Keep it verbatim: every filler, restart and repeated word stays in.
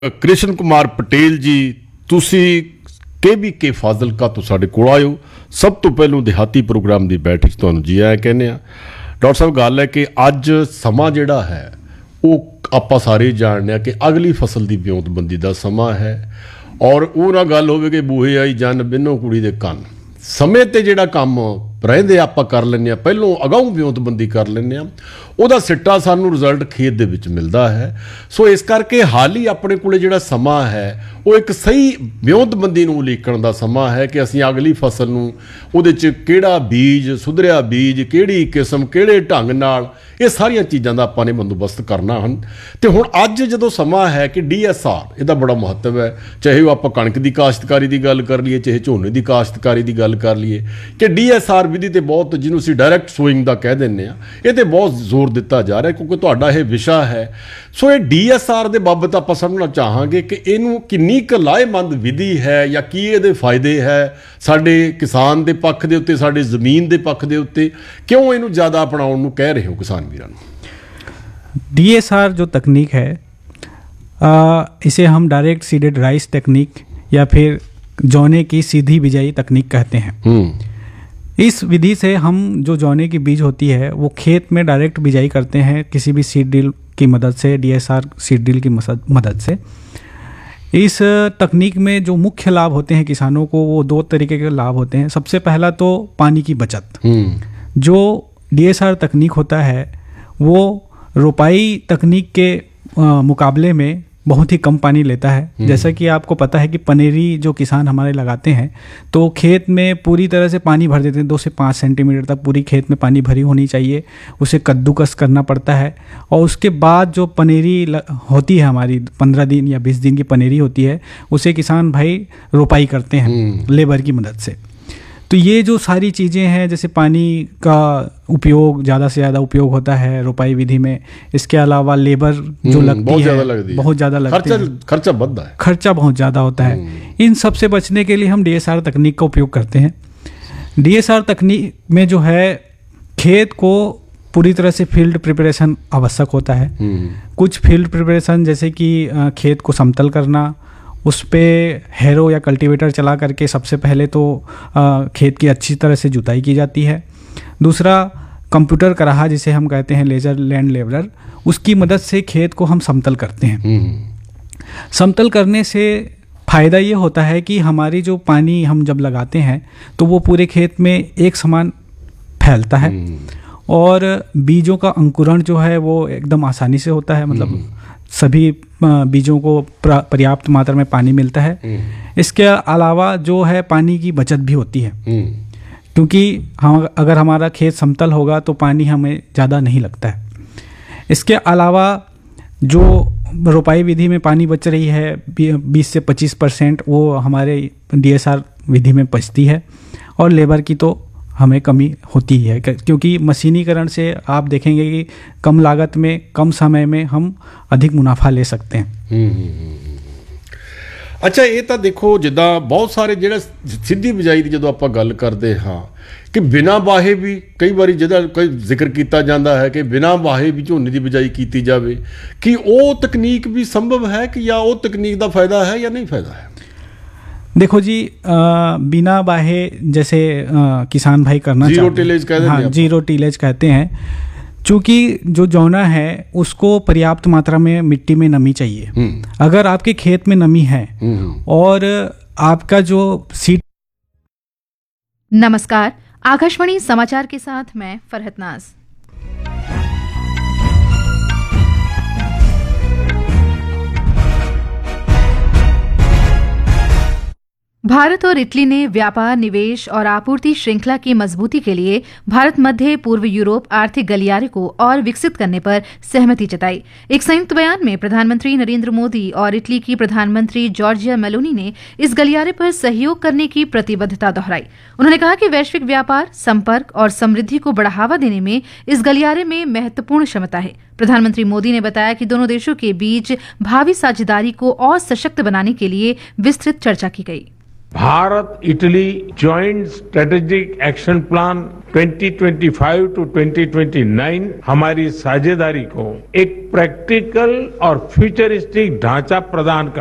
कृष्ण कुमार पटेल जी तुसी के बी के फाजिलका तो साडे कोल आयो। सब तो पहलों देहाती प्रोग्राम की बैठक तुहानूं जी आया कहने आ। डॉक्टर साहब गल है कि अज समा जिहड़ा है वो आपां सारे जानने कि अगली फसल की ब्योंतबंदी का समा है और वो ना गल होवे कि बूहे आई जन बिन्नो कुड़ी दे कन समय ते जिहड़ा काम रहंदे आपां कर लैंदे आ, पहलों अगाऊ ब्योंतबंदी कर लैंदे आ, ਉਹਦਾ सिट्टा सानू रिजल्ट खेत दे विच मिलदा है। सो इस करके हाल ही अपने कोले जिहड़ा समा है वो एक सही ब्योंतबंदी नूं उलीकण दा समा है कि असीं अगली फसल नूं ਉਹਦੇ च किहड़ा बीज सुधरिया बीज किहड़ी किस्म किहड़े ढंग नाल ये सारियां चीज़ां दा आपां ने बंदोबस्त करना हन। ते हुण अज जदों समा है कि डी एस आर इहदा बड़ा महत्व है, चाहे वो आपां कणक दी काश्तकारी दी गल कर लीए चाहे झोने दी काश्तकारी दी गल कर लीए कि डी एस आर विधि ते बहुत जिन्हों असीं डायरैक्ट सोइंग दा कह दिंदे आ ये ते बहुत जोर दिता जा रहा है क्योंकि तुहाडा यह विषा है। सो ये डी एस आर के बाबत आप समझना चाहांगे कि इनू किन्नी क लाहेमंद विधि है या की ये फायदे है साडे किसान के पक्ष के उत्ते साडे जमीन के पक्ष के उत्ते, क्यों इनू ज़्यादा अपनाउण नूं कह रहे हो किसान वीरां नूं? डी एस आर जो तकनीक है आ, इसे हम डायरेक्ट सीडेड राइस तकनीक या फिर जौने की सीधी बिजाई तकनीक कहते हैं। इस विधि से हम जो जौने की बीज होती है वो खेत में डायरेक्ट बिजाई करते हैं किसी भी सीड ड्रिल की मदद से, D S R seed drill की मदद से। इस तकनीक में जो मुख्य लाभ होते हैं किसानों को वो दो तरीके के लाभ होते हैं। सबसे पहला तो पानी की बचत। जो डी एस आर तकनीक होता है वो रोपाई तकनीक के आ, मुकाबले में बहुत ही कम पानी लेता है। जैसा कि आपको पता है कि पनेरी जो किसान हमारे लगाते हैं तो खेत में पूरी तरह से पानी भर देते हैं, दो से पाँच सेंटीमीटर तक पूरी खेत में पानी भरी होनी चाहिए। उसे कद्दूकस करना पड़ता है और उसके बाद जो पनेरी होती है हमारी पंद्रह दिन या बीस दिन की पनेरी होती है उसे किसान भाई रोपाई करते हैं लेबर की मदद से। तो ये जो सारी चीज़ें हैं जैसे पानी का उपयोग ज़्यादा से ज़्यादा उपयोग होता है रोपाई विधि में। इसके अलावा लेबर जो लगती बहुत है लगती बहुत ज़्यादा लगती है, खर्चा बढ़ता है, खर्चा बहुत ज़्यादा होता है। इन सब से बचने के लिए हम डी एस आर तकनीक का उपयोग करते हैं। डी एस आर तकनीक में जो है खेत को पूरी तरह से फील्ड प्रिपरेशन आवश्यक होता है। कुछ फील्ड प्रिपरेशन जैसे कि खेत को समतल करना, उस पे हैरो या कल्टीवेटर चला करके सबसे पहले तो आ, खेत की अच्छी तरह से जुताई की जाती है। दूसरा कंप्यूटर कराहा जिसे हम कहते हैं लेजर लैंड लेवलर, उसकी मदद से खेत को हम समतल करते हैं। समतल करने से फ़ायदा ये होता है कि हमारी जो पानी हम जब लगाते हैं तो वो पूरे खेत में एक समान फैलता है और बीजों का अंकुरण जो है वो एकदम आसानी से होता है, मतलब सभी बीजों को पर्याप्त मात्रा में पानी मिलता है। इसके अलावा जो है पानी की बचत भी होती है क्योंकि हम अगर हमारा खेत समतल होगा तो पानी हमें ज़्यादा नहीं लगता है। इसके अलावा जो रोपाई विधि में पानी बच रही है बीस से पच्चीस परसेंट वो हमारे डी एस आर विधि में बचती है और लेबर की तो हमें कमी होती है क्योंकि मशीनीकरण से आप देखेंगे कि कम लागत में कम समय में हम अधिक मुनाफा ले सकते हैं। अच्छा ये तो देखो जिदा बहुत सारे जो सीधी बिजाई की जो आप गल करते हाँ कि बिना वाहे भी कई बार जिदा कोई जिक्र किया जाता है कि बिना वाहे भी झोने की बिजाई की जाए, कि वो तकनीक भी संभव है कि या वो तकनीक का फायदा है या नहीं फायदा है? देखो जी आ, बिना बाहे जैसे आ, किसान भाई करना जीरो टिलेज कहते हैं। हाँ, जीरो टिलेज कहते हैं। चूँकि जो जौना है उसको पर्याप्त मात्रा में मिट्टी में नमी चाहिए। अगर आपके खेत में नमी है और आपका जो सीड। नमस्कार, आकाशवाणी समाचार के साथ मैं फरहत नाज। भारत और इटली ने व्यापार, निवेश और आपूर्ति श्रृंखला की मजबूती के लिए भारत मध्य पूर्व यूरोप आर्थिक गलियारे को और विकसित करने पर सहमति जताई। एक संयुक्त बयान में प्रधानमंत्री नरेंद्र मोदी और इटली की प्रधानमंत्री जॉर्जिया मेलोनी ने इस गलियारे पर सहयोग करने की प्रतिबद्धता दोहराई। उन्होंने कहा कि वैश्विक व्यापार, संपर्क और समृद्धि को बढ़ावा देने में इस गलियारे में महत्वपूर्ण क्षमता है। प्रधानमंत्री मोदी ने बताया कि दोनों देशों के बीच भावी साझेदारी को और सशक्त बनाने के लिए विस्तृत चर्चा की गई। Bharat Italy joint strategic action plan twenty twenty five to twenty twenty nine हमारी साझेदारी को एक प्रैक्टिकल और फ्यूचरिस्टिक ढांचा प्रदान कर